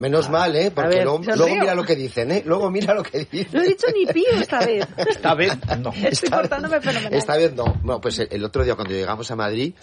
Menos mal, porque luego mira lo que dicen, Luego mira lo que dicen. No he dicho ni pío esta vez. Esta vez no. Estoy portándome fenomenal. Esta vez no. Bueno, pues el otro día cuando llegamos a Madrid,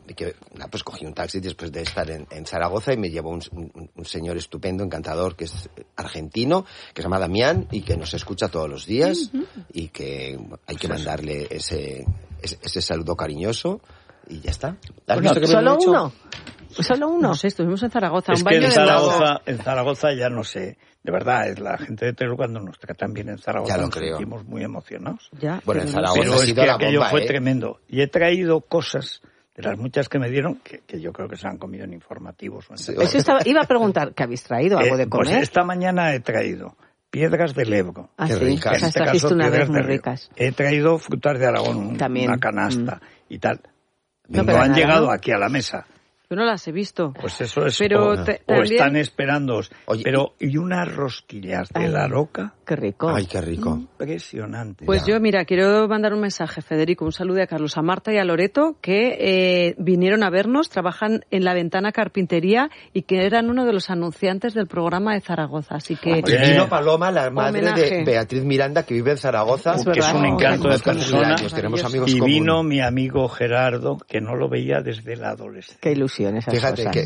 pues cogí un taxi después de estar en Zaragoza y me llevó un señor estupendo, encantador, que es argentino, que se llama Damián y que nos escucha todos los días y que hay que mandarle ese saludo cariñoso y ya está. ¿Has visto que ¿Solo uno? ¿Solo uno? No sé, estuvimos en Zaragoza. Es un que baño en Zaragoza ya no sé. De verdad, es la gente de Teruel cuando nos tratan bien en Zaragoza nos sentimos muy emocionados. Ya, bueno, en Zaragoza pero ha es sido que la aquello bomba, fue tremendo. Y he traído cosas de las muchas que me dieron que yo creo que se han comido en informativos. O en Eso iba a preguntar, ¿qué habéis traído? ¿Algo de comer? Pues esta mañana he traído piedras del Ebro. Ah, qué sí, ricas. esas trajiste una vez muy ricas. He traído frutas de Aragón, también. Una canasta y tal. No, No han llegado aquí a la mesa. Yo no las he visto. Pues eso es. Pero o también... están esperándoos. Oye, y unas rosquillas de la roca. Qué rico. Ay, qué rico. Impresionante. Pues yo, mira, quiero mandar un mensaje, Federico, un saludo a Carlos, a Marta y a Loreto, que vinieron a vernos, trabajan en La Ventana Carpintería y que eran uno de los anunciantes del programa de Zaragoza. Así que... Y vino Paloma, la madre homenaje. de Beatriz Miranda, que vive en Zaragoza. Que es un encanto de persona. Tenemos amigos y comunes. vino mi amigo Gerardo, que no lo veía desde la adolescencia. Qué ilusión esas Fíjate cosas. que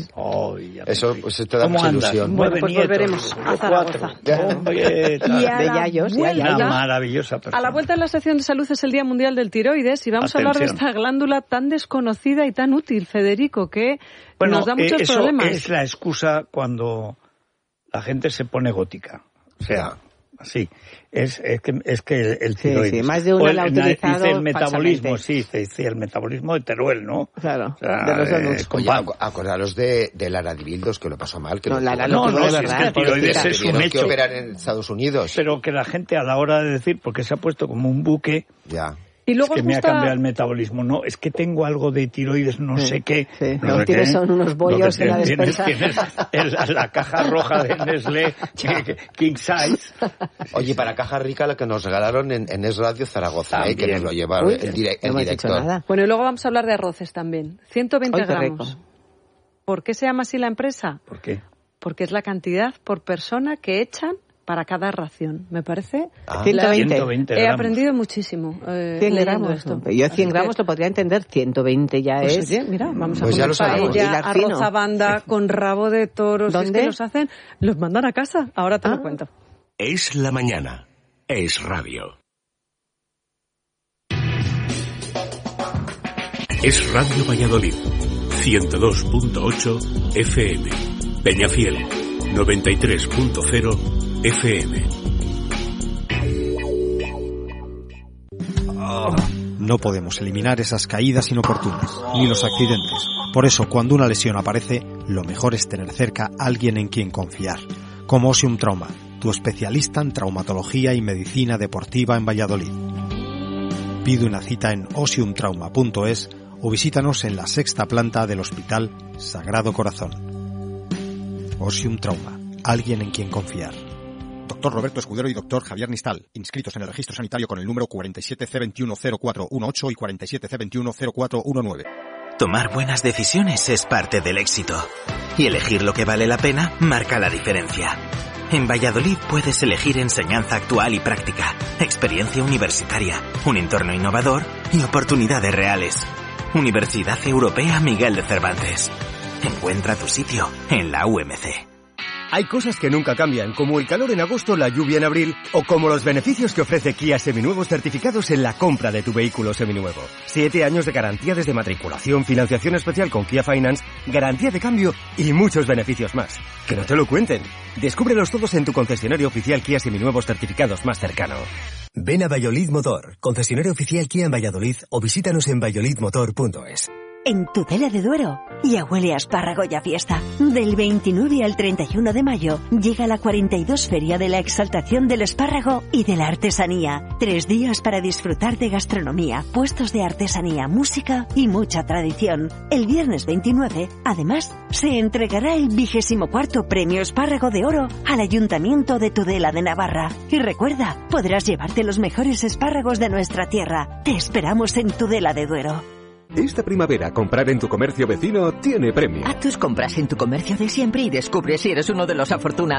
eso pues te da mucha ilusión. Bueno, pues volveremos a Zaragoza. Hombre, Y a De la Yayos, vuelta- una maravillosa persona. A la vuelta de la sección de salud es el Día Mundial del Tiroides y vamos a hablar de esta glándula tan desconocida y tan útil, Federico, que nos da muchos eso problemas. Es la excusa cuando la gente se pone gótica. O sea, así. Es que el tiroides. Sí, más de una la ha utilizado dice el metabolismo, falsamente. dice el metabolismo de Teruel, ¿no? Claro, O sea, de los donuts. Oye, acordaros de Lara Dibildos, que lo pasó mal. Que No, Lara no, lo tuvo de si es verdad. que el tiroides es un tuvieron que hecho. operar en Estados Unidos. Pero que la gente a la hora de decir, porque se ha puesto como un buque, Ya. Y luego es que me ha gusta- cambiado el metabolismo. No, es que tengo algo de tiroides, no sé qué. Sí, No lo sé tienes qué. son unos bollos Lo que en la despensa. tienes la caja roja de Nestlé, King Size. Oye, para Caja Rica, la que nos regalaron en Es Radio Zaragoza, que También. nos lo llevaron Uy, el no hemos dicho director. nada. Bueno, y luego vamos a hablar de arroces también. 120 Ay, qué rico. gramos. ¿Por qué se llama así la empresa? ¿Por qué? Porque es la cantidad por persona que echan para cada ración. Me parece... 120. 120 He gramos. aprendido muchísimo 100 leyendo gramos. esto. Yo 100 Así gramos que, lo podría entender, 120 ya pues, es... oye, mira, vamos a Pues ya comer lo sabemos. paella, Hilar fino. arroz a banda con rabo de toros. ¿Dónde? Es que los hacen, los mandan a casa. Ahora te lo cuento. Es la mañana. Es radio. Es Radio Valladolid. 102.8 FM. Peñafiel. 93.0 FM. No podemos eliminar esas caídas inoportunas, ni los accidentes. Por eso, cuando una lesión aparece, lo mejor es tener cerca a alguien en quien confiar. Como Osium Trauma, tu especialista en traumatología y medicina deportiva en Valladolid. Pide una cita en osiumtrauma.es o visítanos en la 6ª planta del Hospital Sagrado Corazón. Osium Trauma, alguien en quien confiar. Doctor Roberto Escudero y Doctor Javier Nistal, inscritos en el registro sanitario con el número 47C210418 y 47C210419. Tomar buenas decisiones es parte del éxito. Y elegir lo que vale la pena marca la diferencia. En Valladolid puedes elegir enseñanza actual y práctica, experiencia universitaria, un entorno innovador y oportunidades reales. Universidad Europea Miguel de Cervantes. Encuentra tu sitio en la UMC. Hay cosas que nunca cambian, como el calor en agosto, la lluvia en abril, o como los beneficios que ofrece Kia Seminuevos certificados en la compra de tu vehículo seminuevo. 7 años de garantía desde matriculación, financiación especial con Kia Finance, garantía de cambio y muchos beneficios más. Que no te lo cuenten. Descúbrelos todos en tu concesionario oficial Kia Seminuevos certificados más cercano. Ven a Valladolid Motor, concesionario oficial Kia en Valladolid, o visítanos en valladolidmotor.es. En Tudela de Duero ya huele a espárrago y a fiesta. Del 29 al 31 de mayo llega la 42 Feria de la Exaltación del Espárrago y de la Artesanía. 3 días para disfrutar de gastronomía, puestos de artesanía, música y mucha tradición. El viernes 29, además, se entregará el 24º Premio Espárrago de Oro al Ayuntamiento de Tudela de Navarra. Y recuerda, podrás llevarte los mejores espárragos de nuestra tierra. Te esperamos en Tudela de Duero. Esta primavera, comprar en tu comercio vecino tiene premio. Haz tus compras en tu comercio de siempre y descubre si eres uno de los afortunados.